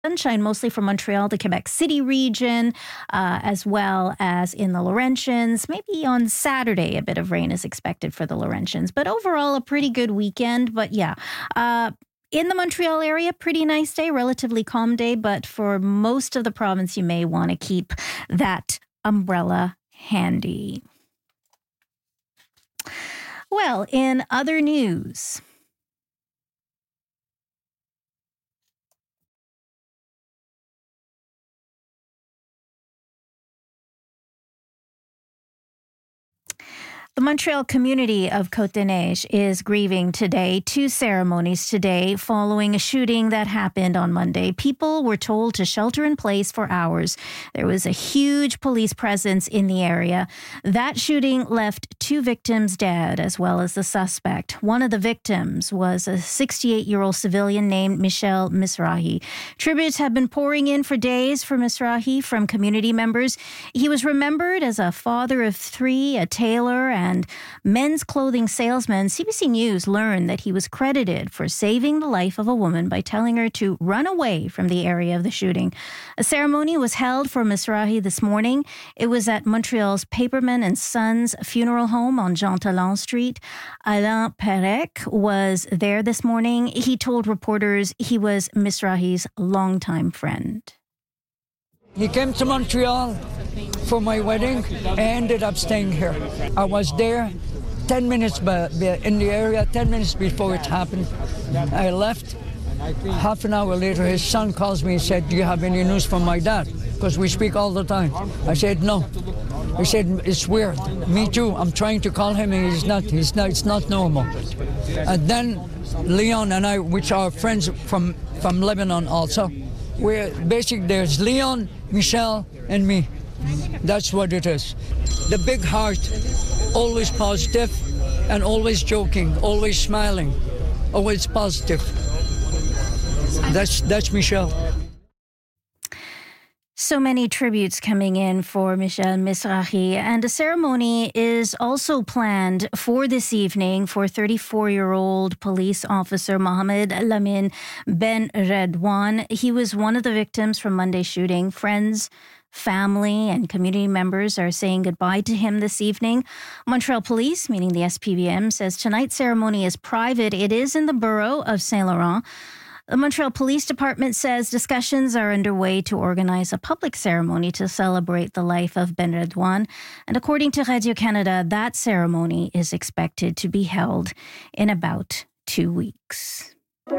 sunshine mostly from Montreal, the Quebec City region, as well as in the Laurentians. Maybe on Saturday, a bit of rain is expected for the Laurentians. But overall, a pretty good weekend. But yeah, in the Montreal area, pretty nice day, relatively calm day. But for most of the province, you may want to keep that umbrella handy. Well, in other news, the Montreal community of Côte-des-Neiges is grieving today. 2 ceremonies today following a shooting that happened on Monday. People were told to shelter in place for hours. There was a huge police presence in the area. That shooting left 2 victims dead, as well as the suspect. One of the victims was a 68-year-old civilian named Michel Misrahi. Tributes have been pouring in for days for Misrahi from community members. He was remembered as a father of 3, a tailor, and men's clothing salesman. CBC News learned that he was credited for saving the life of a woman by telling her to run away from the area of the shooting. A ceremony was held for Misrahi this morning. It was at Montreal's Paperman and Sons Funeral Home on Jean Talon Street. Alain Perec was there this morning. He told reporters he was Misrahi's longtime friend. He came to Montreal for my wedding and ended up staying here. I was there 10 minutes in the area, 10 minutes before it happened. I left. Half an hour later, his son calls me and said, "Do you have any news from my dad? Because we speak all the time." I said, "No." He said, "It's weird." Me too. I'm trying to call him and it's not normal. And then Leon and I, which are friends from Lebanon also, there's Leon, Michel, and me. That's what it is. The big heart, always positive and always joking, always smiling, always positive. That's Michel. So many tributes coming in for Michel Misrahi, and a ceremony is also planned for this evening for 34-year-old police officer Mohamed Lamin Ben Redwan. He was one of the victims from Monday's shooting. Friends, family, and community members are saying goodbye to him this evening. Montreal Police, meaning the SPVM, says tonight's ceremony is private. It is in the borough of Saint Laurent. The Montreal Police Department says discussions are underway to organize a public ceremony to celebrate the life of Ben Redwan. And according to Radio-Canada, that ceremony is expected to be held in about 2 weeks.